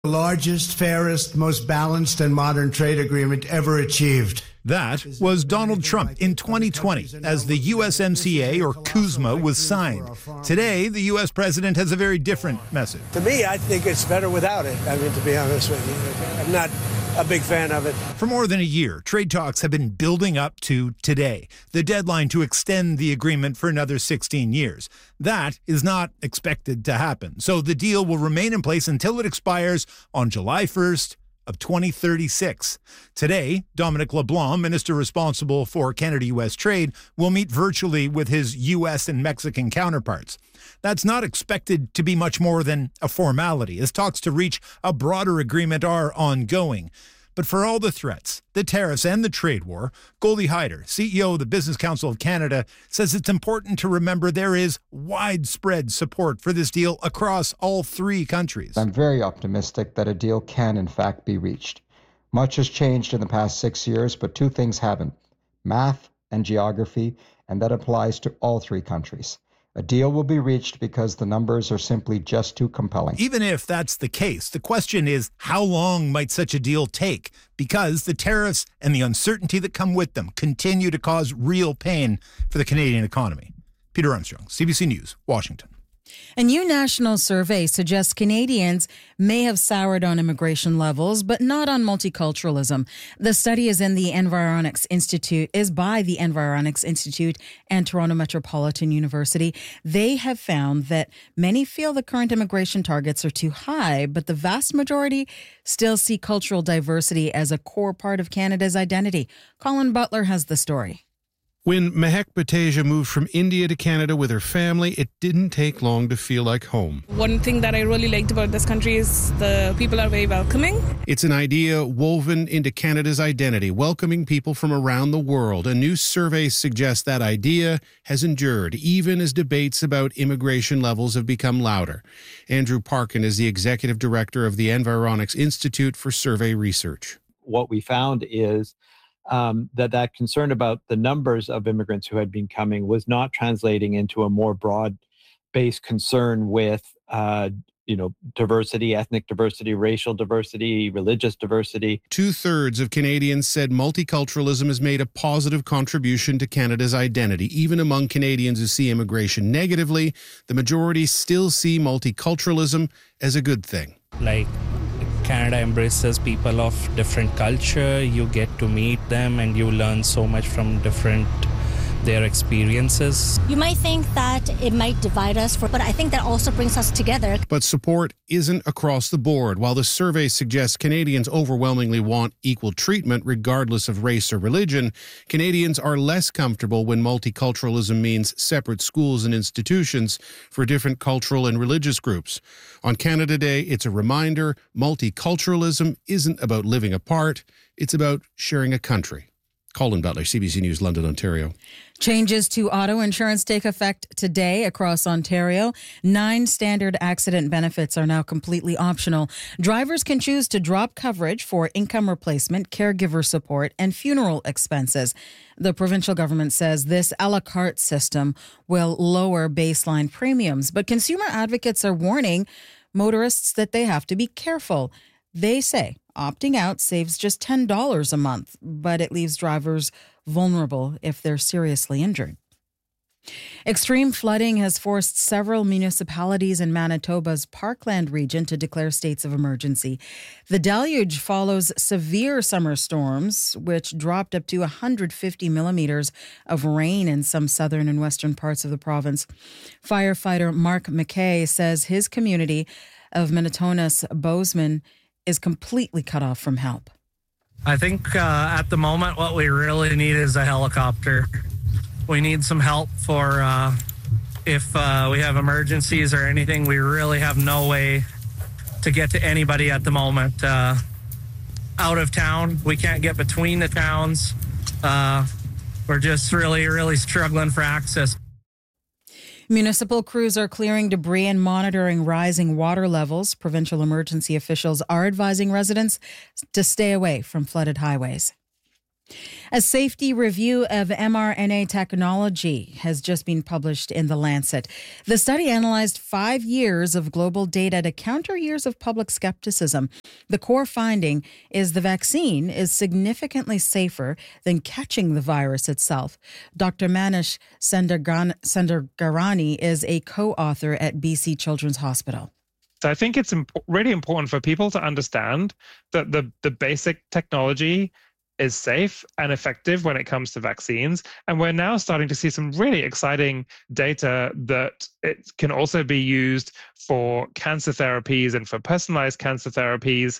The largest, fairest, most balanced and modern trade agreement ever achieved. That was Donald Trump in 2020 as the USMCA, or CUSMA, was signed. Today, the U.S. president has a very different message. To me, I think it's better without it. I mean, to be honest with you, I'm not a big fan of it. For more than a year, trade talks have been building up to today, the deadline to extend the agreement for another 16 years. That is not expected to happen. So the deal will remain in place until it expires on July 1st of 2036. Today, Dominic LeBlanc, minister responsible for Canada-U.S. trade, will meet virtually with his U.S. and Mexican counterparts. That's not expected to be much more than a formality, as talks to reach a broader agreement are ongoing. But for all the threats, the tariffs and the trade war, Goldie Hyder, CEO of the Business Council of Canada, says it's important to remember there is widespread support for this deal across all three countries. I'm very optimistic that a deal can, in fact, be reached. Much has changed in the past 6 years, but two things haven't: math and geography, and that applies to all three countries. A deal will be reached because the numbers are simply just too compelling. Even if that's the case, the question is, how long might such a deal take? Because the tariffs and the uncertainty that come with them continue to cause real pain for the Canadian economy. Peter Armstrong, CBC News, Washington. A new national survey suggests Canadians may have soured on immigration levels, but not on multiculturalism. The study is by the Environics Institute and Toronto Metropolitan University. They have found that many feel the current immigration targets are too high, but the vast majority still see cultural diversity as a core part of Canada's identity. Colin Butler has the story. When Mehek Bateja moved from India to Canada with her family, it didn't take long to feel like home. One thing that I really liked about this country is the people are very welcoming. It's an idea woven into Canada's identity, welcoming people from around the world. A new survey suggests that idea has endured, even as debates about immigration levels have become louder. Andrew Parkin is the executive director of the Environics Institute for Survey Research. What we found is that concern about the numbers of immigrants who had been coming was not translating into a more broad-based concern with, diversity, ethnic diversity, racial diversity, religious diversity. 2/3 of Canadians said multiculturalism has made a positive contribution to Canada's identity. Even among Canadians who see immigration negatively, the majority still see multiculturalism as a good thing. Canada embraces people of different culture. You get to meet them and you learn so much from their experiences. You might think that it might divide us, but I think that also brings us together. But support isn't across the board. While the survey suggests Canadians overwhelmingly want equal treatment regardless of race or religion, Canadians are less comfortable when multiculturalism means separate schools and institutions for different cultural and religious groups. On Canada Day, it's a reminder multiculturalism isn't about living apart, it's about sharing a country. Colin Butler, CBC News, London, Ontario. Changes to auto insurance take effect today across Ontario. 9 standard accident benefits are now completely optional. Drivers can choose to drop coverage for income replacement, caregiver support, and funeral expenses. The provincial government says this a la carte system will lower baseline premiums, but consumer advocates are warning motorists that they have to be careful. They say opting out saves just $10 a month, but it leaves drivers vulnerable if they're seriously injured. Extreme flooding has forced several municipalities in Manitoba's Parkland region to declare states of emergency. The deluge follows severe summer storms, which dropped up to 150 millimeters of rain in some southern and western parts of the province. Firefighter Mark McKay says his community of Minnetonka's Bozeman is completely cut off from help. I think at the moment what we really need is a helicopter. We need some help for if we have emergencies or anything. We really have no way to get to anybody at the moment. Out of town, we can't get between the towns. We're just really struggling for access. Municipal crews are clearing debris and monitoring rising water levels. Provincial emergency officials are advising residents to stay away from flooded highways. A safety review of mRNA technology has just been published in The Lancet. The study analyzed 5 years of global data to counter years of public skepticism. The core finding is the vaccine is significantly safer than catching the virus itself. Dr. Manish Sundargarani is a co-author at BC Children's Hospital. So I think it's really important for people to understand that the basic technology is safe and effective when it comes to vaccines. And we're now starting to see some really exciting data that it can also be used for cancer therapies and for personalized cancer therapies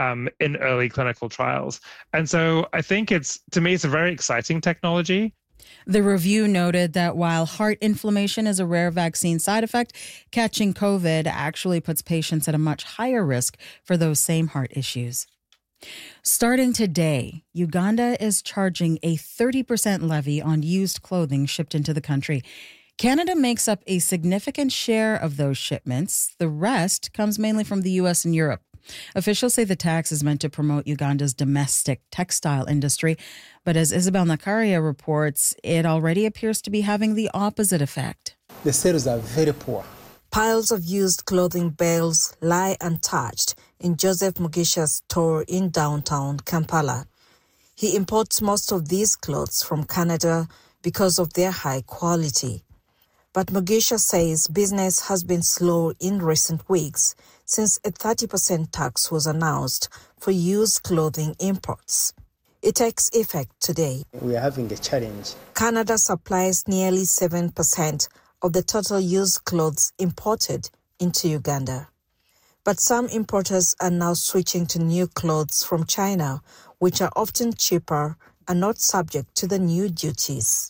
in early clinical trials. And so I think to me, it's a very exciting technology. The review noted that while heart inflammation is a rare vaccine side effect, catching COVID actually puts patients at a much higher risk for those same heart issues. Starting today, Uganda is charging a 30% levy on used clothing shipped into the country. Canada makes up a significant share of those shipments. The rest comes mainly from the U.S. and Europe. Officials say the tax is meant to promote Uganda's domestic textile industry, but as Isabel Nakaria reports, it already appears to be having the opposite effect. The sales are very poor. Piles of used clothing bales lie untouched in Joseph Mugisha's store in downtown Kampala. He imports most of these clothes from Canada because of their high quality. But Mugisha says business has been slow in recent weeks since a 30% tax was announced for used clothing imports. It takes effect today. We are having a challenge. Canada supplies nearly 7% of the total used clothes imported into Uganda. But some importers are now switching to new clothes from China, which are often cheaper and not subject to the new duties.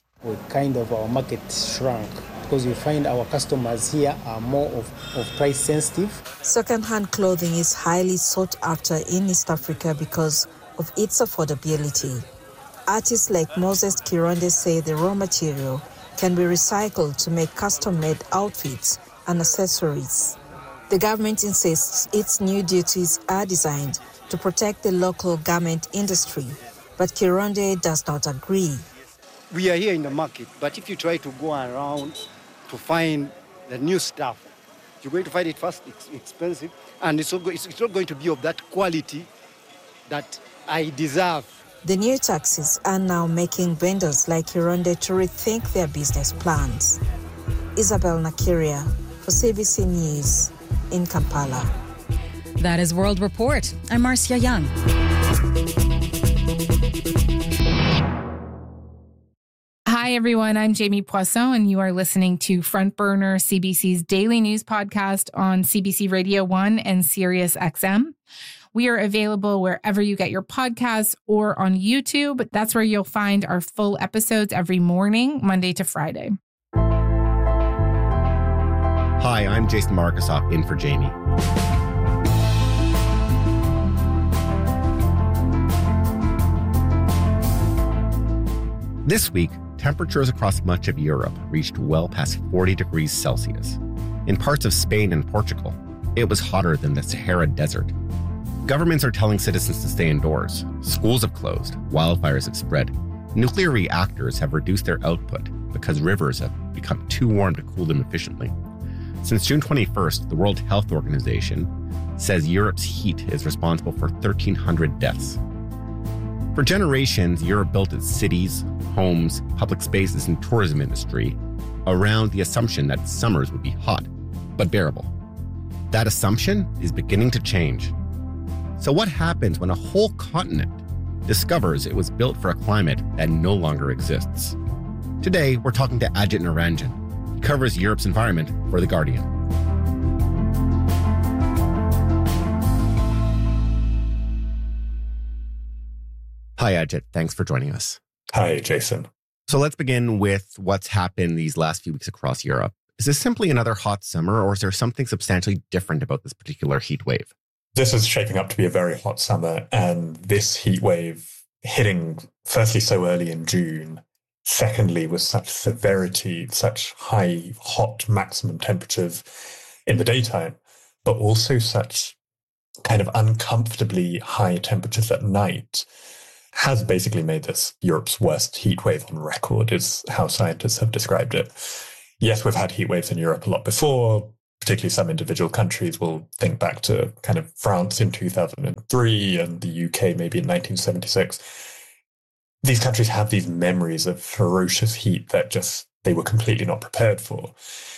Our market shrunk because we find our customers here are more of price sensitive. Second-hand clothing is highly sought after in East Africa because of its affordability. Artists like Moses Kironde say the raw material can be recycled to make custom-made outfits and accessories. The government insists its new duties are designed to protect the local garment industry, but Kironde does not agree. We are here in the market, but if you try to go around to find the new stuff, you're going to find it first expensive, and it's not going to be of that quality that I deserve. The new taxes are now making vendors like Kironde to rethink their business plans. Isabel Nakaria for CBC News in Kampala. That is World Report. I'm Marcia Young. Hi, everyone. I'm Jamie Poisson, and you are listening to Front Burner, CBC's daily news podcast on CBC Radio 1 and Sirius XM. We are available wherever you get your podcasts or on YouTube. That's where you'll find our full episodes every morning, Monday to Friday. Hi, I'm Jason Markusoff in for Jamie. This week, temperatures across much of Europe reached well past 40 degrees Celsius. In parts of Spain and Portugal, it was hotter than the Sahara Desert. Governments are telling citizens to stay indoors. Schools have closed. Wildfires have spread. Nuclear reactors have reduced their output because rivers have become too warm to cool them efficiently. Since June 21st, the World Health Organization says Europe's heat is responsible for 1,300 deaths. For generations, Europe built its cities, homes, public spaces, and tourism industry around the assumption that summers would be hot, but bearable. That assumption is beginning to change. So what happens when a whole continent discovers it was built for a climate that no longer exists? Today, we're talking to Ajit Niranjan. He covers Europe's environment for The Guardian. Hi, Ajit. Thanks for joining us. Hi, Jason. So let's begin with what's happened these last few weeks across Europe. Is this simply another hot summer, or is there something substantially different about this particular heat wave? This is shaping up to be a very hot summer, and this heat wave hitting firstly so early in June, secondly with such severity, such high, hot maximum temperatures in the daytime, but also such kind of uncomfortably high temperatures at night, has basically made this Europe's worst heat wave on record, is how scientists have described it. Yes, we've had heat waves in Europe a lot before, particularly some individual countries will think back to kind of France in 2003 and the UK maybe in 1976. These countries have these memories of ferocious heat that just they were completely not prepared for.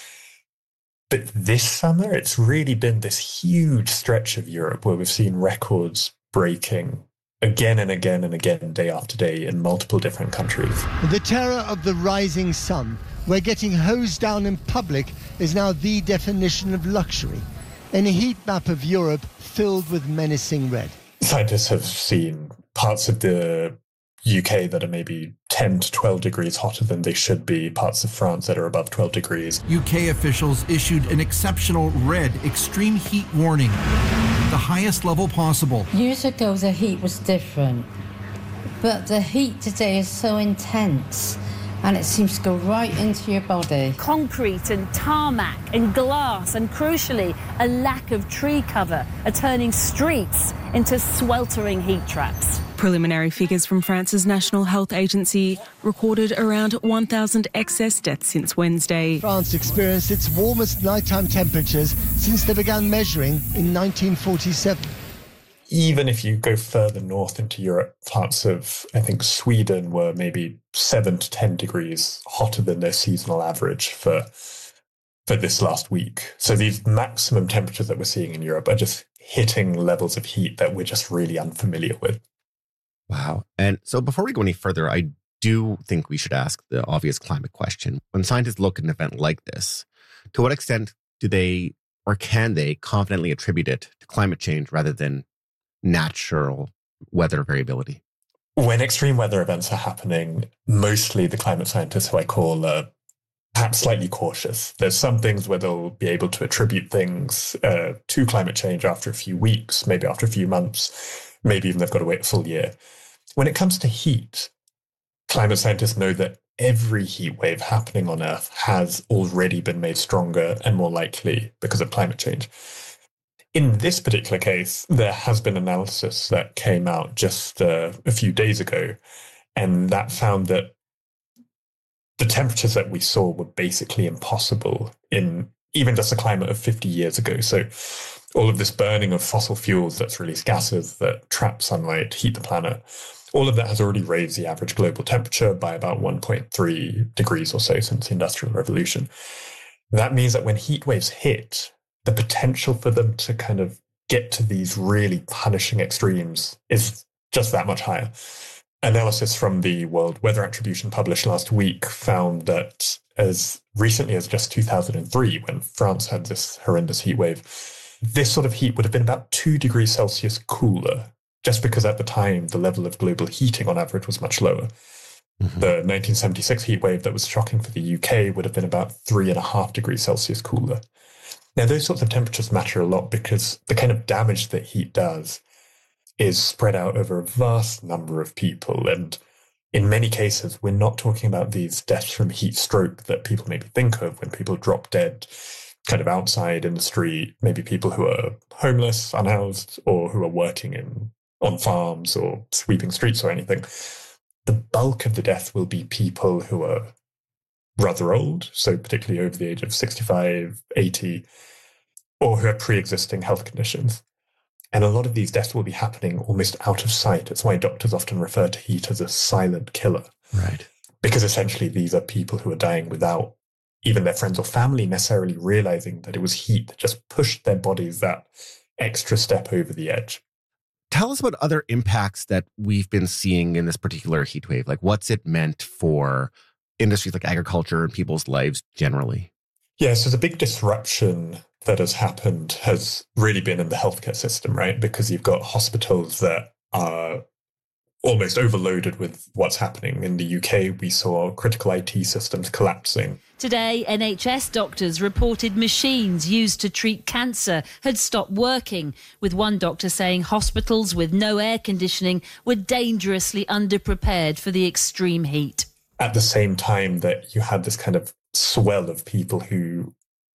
But this summer, it's really been this huge stretch of Europe where we've seen records breaking again and again and again, day after day, in multiple different countries. The terror of the rising sun, where getting hosed down in public is now the definition of luxury, in a heat map of Europe filled with menacing red. Scientists have seen parts of the UK that are maybe 10 to 12 degrees hotter than they should be, parts of France that are above 12 degrees. UK officials issued an exceptional red extreme heat warning, the highest level possible. Years ago, the heat was different, but the heat today is so intense, and it seems to go right into your body. Concrete and tarmac and glass and, crucially, a lack of tree cover are turning streets into sweltering heat traps. Preliminary figures from France's National Health Agency recorded around 1,000 excess deaths since Wednesday. France experienced its warmest nighttime temperatures since they began measuring in 1947. Even if you go further north into Europe, parts of, I think, Sweden were maybe 7 to 10 degrees hotter than their seasonal average for this last week. So these maximum temperatures that we're seeing in Europe are just hitting levels of heat that we're just really unfamiliar with. Wow. And so before we go any further, I do think we should ask the obvious climate question. When scientists look at an event like this, to what extent do they or can they confidently attribute it to climate change rather than natural weather variability? When extreme weather events are happening, mostly the climate scientists who I call perhaps slightly cautious. There's some things where they'll be able to attribute things to climate change after a few weeks, maybe after a few months, maybe even they've got to wait a full year. When it comes to heat, climate scientists know that every heat wave happening on Earth has already been made stronger and more likely because of climate change. In this particular case, there has been analysis that came out just a few days ago, and that found that the temperatures that we saw were basically impossible in even just a climate of 50 years ago. So all of this burning of fossil fuels that's released gases that trap sunlight, heat the planet, all of that has already raised the average global temperature by about 1.3 degrees or so since the Industrial Revolution. That means that when heat waves hit, the potential for them to kind of get to these really punishing extremes is just that much higher. Analysis from the World Weather Attribution published last week found that as recently as just 2003, when France had this horrendous heat wave, this sort of heat would have been about 2 degrees Celsius cooler, just because at the time the level of global heating on average was much lower. Mm-hmm. The 1976 heat wave that was shocking for the UK would have been about 3.5 degrees Celsius cooler. Now, those sorts of temperatures matter a lot because the kind of damage that heat does is spread out over a vast number of people. And in many cases, we're not talking about these deaths from heat stroke that people maybe think of when people drop dead kind of outside in the street, maybe people who are homeless, unhoused, or who are working on farms or sweeping streets or anything. The bulk of the death will be people who are rather old, so particularly over the age of 65, 80, or who have pre-existing health conditions. And a lot of these deaths will be happening almost out of sight. It's why doctors often refer to heat as a silent killer. Right. Because essentially these are people who are dying without even their friends or family necessarily realizing that it was heat that just pushed their bodies that extra step over the edge. Tell us about other impacts that we've been seeing in this particular heat wave. Like, what's it meant for industries like agriculture and people's lives generally? Yeah, so the big disruption that has happened has really been in the healthcare system, right? Because you've got hospitals that are almost overloaded with what's happening. In the UK, we saw critical IT systems collapsing. Today, NHS doctors reported machines used to treat cancer had stopped working, with one doctor saying hospitals with no air conditioning were dangerously underprepared for the extreme heat. At the same time that you had this kind of swell of people who,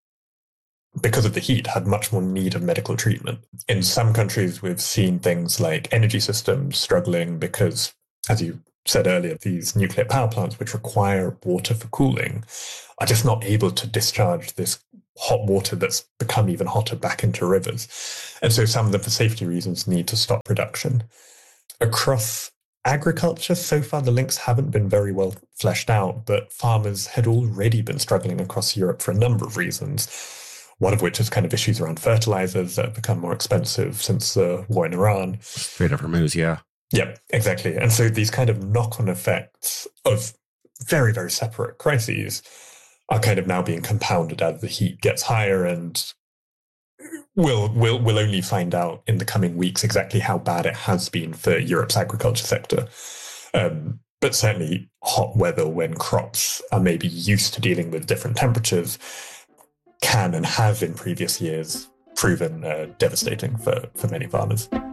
because of the heat, had much more need of medical treatment. In some countries, we've seen things like energy systems struggling because as you said earlier, these nuclear power plants, which require water for cooling, are just not able to discharge this hot water that's become even hotter back into rivers. And so some of them, for safety reasons, need to stop production. Across agriculture, so far the links haven't been very well fleshed out, but farmers had already been struggling across Europe for a number of reasons, one of which is kind of issues around fertilizers that have become more expensive since the war in Iran. Strait of Hormuz, yeah. Yeah, exactly. And so these kind of knock-on effects of very, very separate crises are kind of now being compounded as the heat gets higher, and we'll only find out in the coming weeks exactly how bad it has been for Europe's agriculture sector. But certainly hot weather when crops are maybe used to dealing with different temperatures can and have in previous years proven devastating for many farmers.